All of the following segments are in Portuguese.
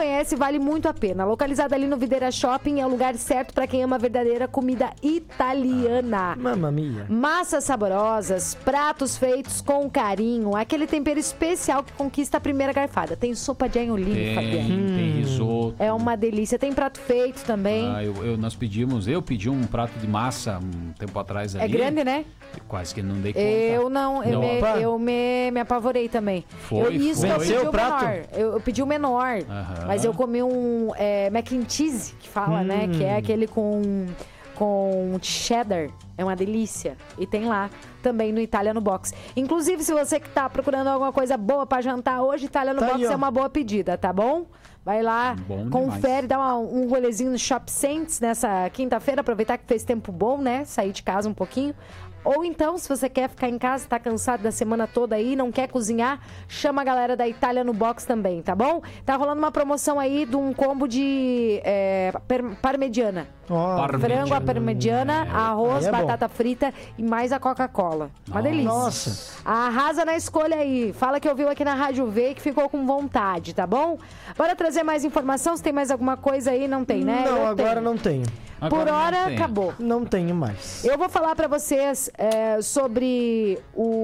conhece, vale muito a pena. Localizada ali no Videira Shopping, é o lugar certo para quem ama a verdadeira comida italiana. Mamma mia. Massas saborosas, pratos feitos com carinho, aquele tempero especial que conquista a primeira garfada. Tem sopa de aioli, Fabiano. Tem risoto. É uma delícia. Tem prato feito também. Eu pedi um prato de massa um tempo atrás ali. É grande, né? Quase que não dei conta. Eu me apavorei também. Eu pedi o prato? Menor. Eu pedi o menor, mas eu comi um mac and cheese, que fala, né? Que é aquele com cheddar. É uma delícia. E tem lá também no Itália no Box. Inclusive, se você que tá procurando alguma coisa boa pra jantar hoje, Itália no Box é uma boa pedida, tá bom? Vai lá, confere, dá um rolezinho no Shop Saints nessa quinta-feira, aproveitar que fez tempo bom, né? Sair de casa um pouquinho. Ou então, se você quer ficar em casa, tá cansado da semana toda aí, não quer cozinhar, chama a galera da Itália no Box também, tá bom? Tá rolando uma promoção aí de um combo de parmegiana. Frango à parmegiana, arroz, batata frita e mais a Coca-Cola. Uma delícia. Nossa. Arrasa na escolha aí. Fala que ouviu aqui na Rádio V e que ficou com vontade, tá bom? Bora trazer mais informação? Se tem mais alguma coisa aí, não tem, né? Não, agora não tenho. Por hora, acabou. Não tenho mais. Eu vou falar para vocês sobre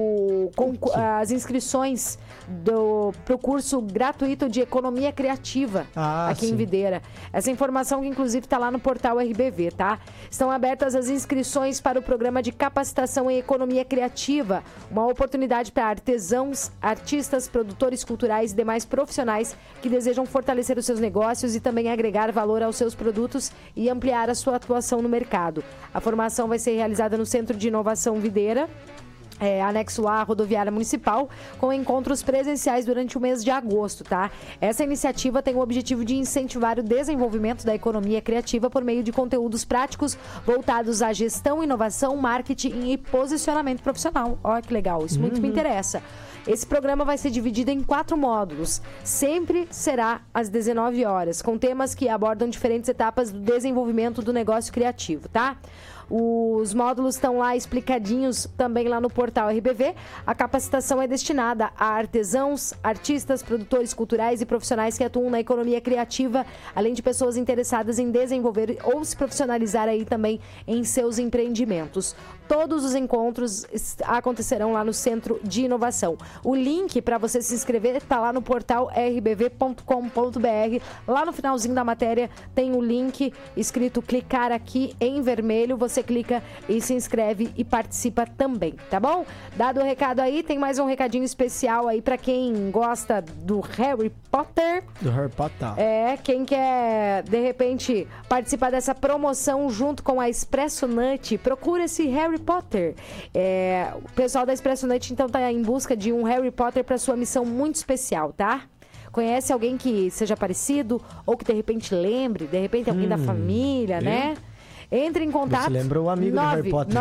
as inscrições pro curso gratuito de Economia Criativa aqui em Videira. Essa informação que inclusive está lá no portal RBV, tá? Estão abertas as inscrições para o programa de capacitação em Economia Criativa, uma oportunidade para artesãos, artistas, produtores culturais e demais profissionais que desejam fortalecer os seus negócios e também agregar valor aos seus produtos e ampliar a sua atuação no mercado. A formação vai ser realizada no Centro de Inovação Videira, anexo à rodoviária municipal, com encontros presenciais durante o mês de agosto, tá? Essa iniciativa tem o objetivo de incentivar o desenvolvimento da economia criativa por meio de conteúdos práticos voltados à gestão, inovação, marketing e posicionamento profissional. Olha que legal, isso muito me interessa. Esse programa vai ser dividido em 4 módulos. Sempre será às 19 horas, com temas que abordam diferentes etapas do desenvolvimento do negócio criativo, tá? Os módulos estão lá explicadinhos também lá no portal RBV. A capacitação é destinada a artesãos, artistas, produtores culturais e profissionais que atuam na economia criativa, além de pessoas interessadas em desenvolver ou se profissionalizar aí também em seus empreendimentos. Todos os encontros acontecerão lá no Centro de Inovação. O link para você se inscrever está lá no portal rbv.com.br. Lá no finalzinho da matéria tem o link escrito clicar aqui em vermelho. Você clica e se inscreve e participa também, tá bom? Dado o recado aí, tem mais um recadinho especial aí para quem gosta do Harry Potter. Do Harry Potter. Quem quer, de repente, participar dessa promoção junto com a Expresso Nut, procura esse Harry Potter. O pessoal da Expresso Nut, então, tá em busca de um Harry Potter para sua missão muito especial, tá? Conhece alguém que seja parecido ou que, de repente, lembre, de repente, alguém da família, né? Entre em contato. Você lembra o amigo do Harry Potter?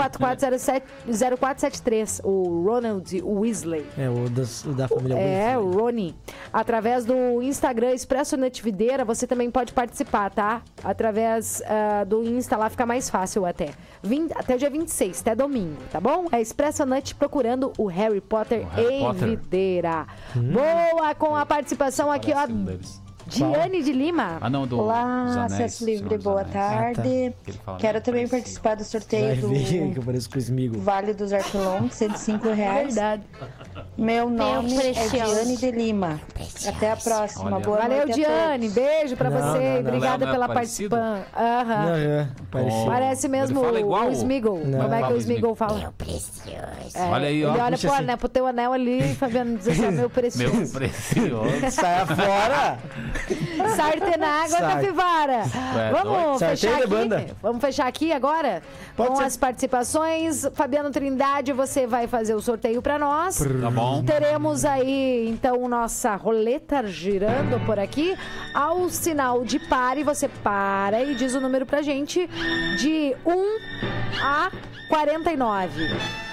9144070473, o Ronald Weasley. O da família Weasley. O Rony. Através do Instagram Expresso Nut Videira, você também pode participar, tá? Através do Insta, lá fica mais fácil até. Até o dia 26, até domingo, tá bom? É Expresso Nut procurando o Harry Potter Videira. Boa, com a participação aqui, ó. Diane de Lima. Olá, Acesso Livre, boa tarde. Quero também participar do sorteio do Vale dos Arquilões, R$105. Verdade. Meu nome é Diane de Lima. Até a próxima. Boa noite. Valeu, Diane. Beijo pra você. Obrigada pela participação. Parece mesmo o Smiggle. Como é que o Smiggle fala? Meu precioso. Olha aí, ó. Ele olha pro teu anel ali, Fabiano, diz assim, meu precioso. Meu precioso. Sai fora. Sarte na água, Capivara. Vamos fechar aqui? Vamos fechar aqui agora? Com as participações. Fabiano Trindade, você vai fazer o sorteio pra nós. Tá bom. Teremos aí, então, nossa roleta girando por aqui. Ao sinal de pare, você para e diz o número pra gente de 1 a 49.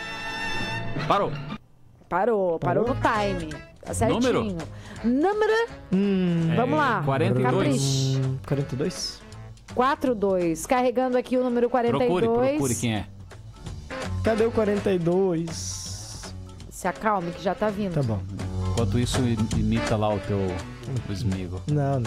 Parou no time. Tá certinho. Número? Vamos lá. 42. 42. Carregando aqui o número 42. Procure quem é. Cadê o 42? Se acalme que já tá vindo. Tá bom. Enquanto isso, imita lá o teu Smiggle. Não.